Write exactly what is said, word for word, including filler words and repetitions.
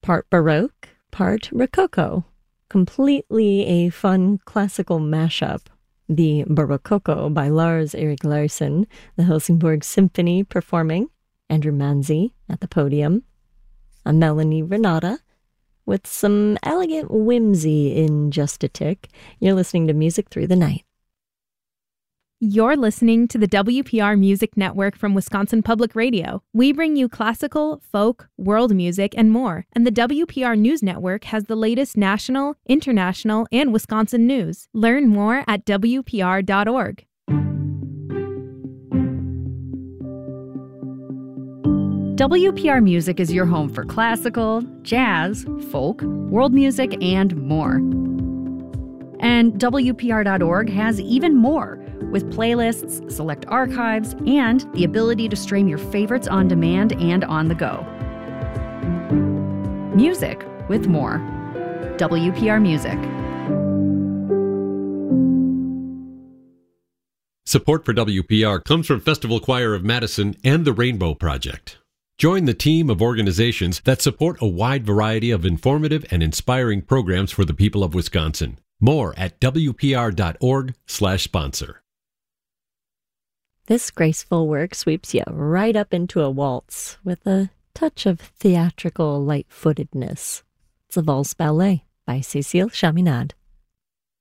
part Baroque, part Rococo. Completely a fun classical mashup. The Barococo by Lars-Erik Larsson, the Helsingborg Symphony performing, Andrew Manzi at the podium, a Melanie Renata with some elegant whimsy in just a tick. You're listening to Music Through the Night. You're listening to the W P R Music Network from Wisconsin Public Radio. We bring you classical, folk, world music, and more. And the W P R News Network has the latest national, international, and Wisconsin news. Learn more at W P R dot org. W P R Music is your home for classical, jazz, folk, world music, and more. And W P R dot org has even more, with playlists, select archives, and the ability to stream your favorites on demand and on the go. Music with more. W P R Music. Support for W P R comes from Festival Choir of Madison and the Rainbow Project. Join the team of organizations that support a wide variety of informative and inspiring programs for the people of Wisconsin. More at W P R dot org slash sponsor. This graceful work sweeps you right up into a waltz with a touch of theatrical light-footedness. It's a valse ballet by Cécile Chaminade.